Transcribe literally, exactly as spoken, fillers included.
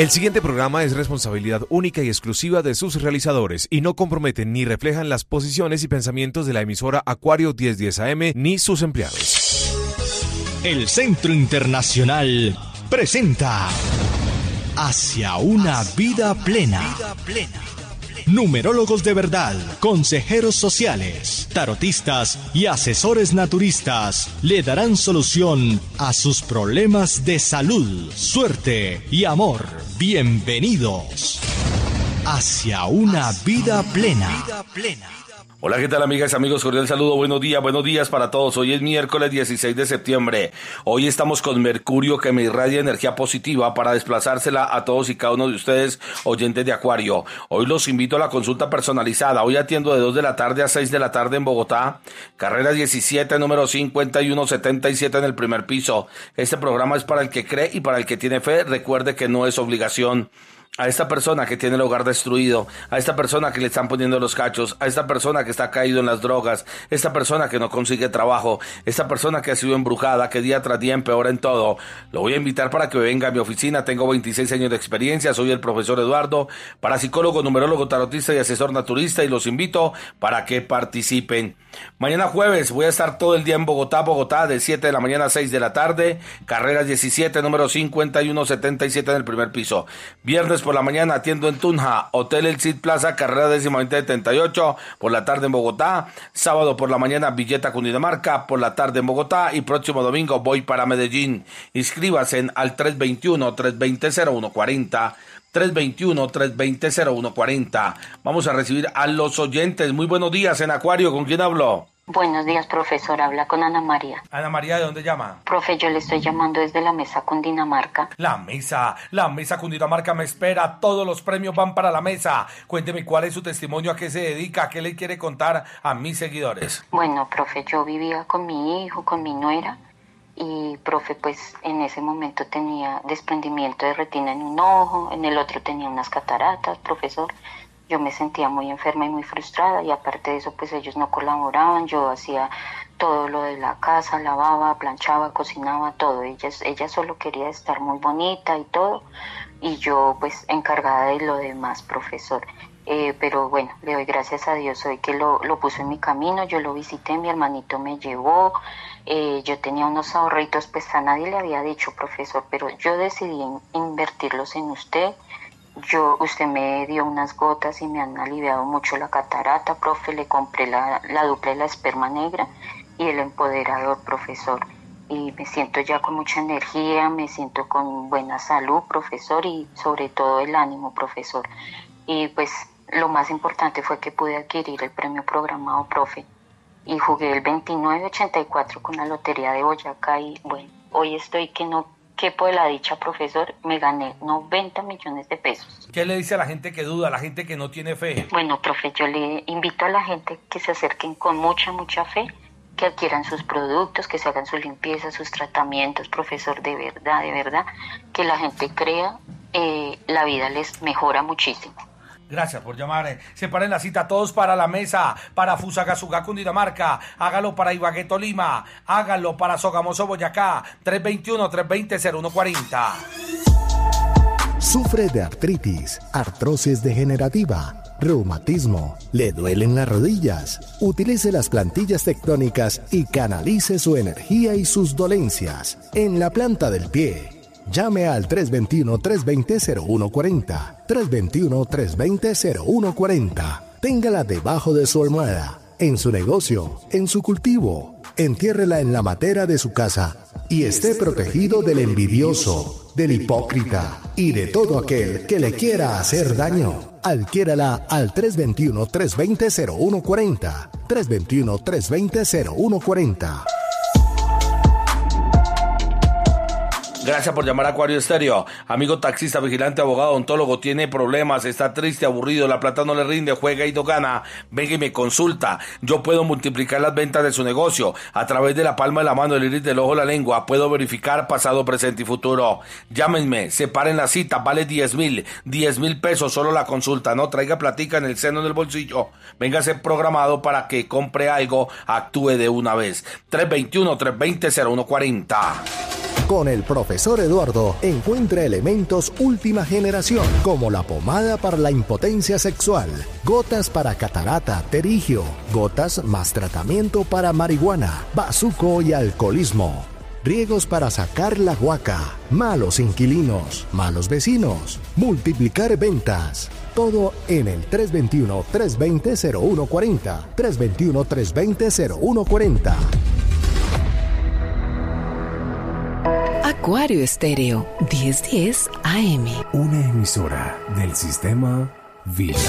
El siguiente programa es responsabilidad única y exclusiva de sus realizadores y no comprometen ni reflejan las posiciones y pensamientos de la emisora Acuario mil diez A M ni sus empleados. El Centro Internacional presenta Hacia una vida plena. Numerólogos de verdad, consejeros sociales, tarotistas y asesores naturistas le darán solución a sus problemas de salud, suerte y amor. Bienvenidos hacia una vida plena. Hola, ¿qué tal, amigas, amigos? Cordial saludo, buenos días, buenos días para todos. Hoy es miércoles dieciséis de septiembre. Hoy estamos con Mercurio, que me irradia energía positiva para desplazársela a todos y cada uno de ustedes, oyentes de Acuario. Hoy los invito a la consulta personalizada. Hoy atiendo de dos de la tarde a seis de la tarde en Bogotá. Carrera diecisiete, número cincuenta y uno setenta y siete en el primer piso. Este programa es para el que cree y para el que tiene fe. Recuerde que no es obligación. A esta persona que tiene el hogar destruido, a esta persona que le están poniendo los cachos, a esta persona que está caído en las drogas, esta persona que no consigue trabajo, esta persona que ha sido embrujada, que día tras día empeora en todo, lo voy a invitar para que venga a mi oficina. Tengo veintiséis años de experiencia, soy el profesor Eduardo, parapsicólogo, numerólogo, tarotista y asesor naturista, y los invito para que participen. Mañana jueves voy a estar todo el día en Bogotá, Bogotá, de siete de la mañana a seis de la tarde, carrera diecisiete, número cincuenta y uno setenta y siete en el primer piso. Viernes por la mañana atiendo en Tunja, Hotel El Cid Plaza, carrera décima veinte setenta y ocho, por la tarde en Bogotá. Sábado por la mañana Villeta, Cundinamarca, por la tarde en Bogotá, y próximo domingo voy para Medellín. Inscríbase al tres veintiuno, tres veinte, cero uno cuarenta, tres veintiuno, tres veinte, cero uno cuarenta. Vamos a recibir a los oyentes. Muy buenos días en Acuario, ¿con quién hablo? Buenos días, profesor. Habla con Ana María. Ana María, ¿de dónde llama? Profe, yo le estoy llamando desde la mesa Cundinamarca. La mesa, la mesa Cundinamarca me espera. Todos los premios van para la mesa. Cuénteme cuál es su testimonio, a qué se dedica, qué le quiere contar a mis seguidores. Bueno, profe, yo vivía con mi hijo, con mi nuera. Y, profe, pues en ese momento tenía desprendimiento de retina en un ojo, en el otro tenía unas cataratas, profesor. Yo me sentía muy enferma y muy frustrada, y aparte de eso, pues ellos no colaboraban. Yo hacía todo lo de la casa, lavaba, planchaba, cocinaba, todo. Ella, ella solo quería estar muy bonita y todo, y yo pues encargada de lo demás, profesor. Eh, pero bueno, le doy gracias a Dios hoy que lo, lo puso en mi camino. Yo lo visité, mi hermanito me llevó, eh, yo tenía unos ahorritos, pues a nadie le había dicho, profesor, pero yo decidí in, invertirlos en usted. Yo, usted me dio unas gotas y me han aliviado mucho la catarata, profe. Le compré la, la dupla de la esperma negra y el empoderador, profesor. Y me siento ya con mucha energía, me siento con buena salud, profesor, y sobre todo el ánimo, profesor. Y pues lo más importante fue que pude adquirir el premio programado, profe. Y jugué el veintinueve ochenta y cuatro con la Lotería de Boyacá, y bueno, hoy estoy que no quepo de la dicha, profesor. Me gané noventa millones de pesos. ¿Qué le dice a la gente que duda, a la gente que no tiene fe? Bueno, profe, yo le invito a la gente que se acerquen con mucha, mucha fe, que adquieran sus productos, que se hagan su limpieza, sus tratamientos, profesor, de verdad, de verdad, que la gente crea, eh, la vida les mejora muchísimo. Gracias por llamar. Separen la cita todos para la mesa, para Fusagasugá, Cundinamarca. Hágalo para Ibagué, Tolima. Hágalo para Sogamoso, Boyacá. tres veintiuno, tres veinte, cero uno cuarenta. Sufre de artritis, artrosis degenerativa, reumatismo, le duelen las rodillas. Utilice las plantillas tectónicas y canalice su energía y sus dolencias en la planta del pie. Llame al tres veintiuno, tres veinte, cero uno cuarenta, tres veintiuno, tres veinte, cero uno cuarenta. Téngala debajo de su almohada, en su negocio, en su cultivo. Entiérrela en la matera de su casa y esté protegido del envidioso, del hipócrita y de todo aquel que le quiera hacer daño. Adquiérala al tres veintiuno, tres veinte, cero uno cuarenta, tres veintiuno, tres veinte, cero uno cuarenta. Gracias por llamar a Acuario Estéreo. Amigo taxista, vigilante, abogado, odontólogo, tiene problemas, está triste, aburrido, la plata no le rinde, juega y no gana. Venga y me consulta. Yo puedo multiplicar las ventas de su negocio a través de la palma de la mano, el iris del ojo, la lengua. Puedo verificar pasado, presente y futuro. Llámenme, separen la cita, vale diez mil, diez mil pesos solo la consulta. No traiga platica en el seno del bolsillo. Véngase programado para que compre algo, actúe de una vez. tres veintiuno, tres veinte, cero uno cuarenta. Con el profesor Eduardo encuentra elementos última generación, como la pomada para la impotencia sexual, gotas para catarata, terigio, gotas más tratamiento para marihuana, bazuco y alcoholismo. Riegos para sacar la guaca, malos inquilinos, malos vecinos, multiplicar ventas. Todo en el tres dos uno, tres dos cero, cero uno cuatro cero, tres dos uno, tres dos cero, cero uno cuatro cero. Acuario Estéreo, diez diez A M. Una emisora del sistema Vida.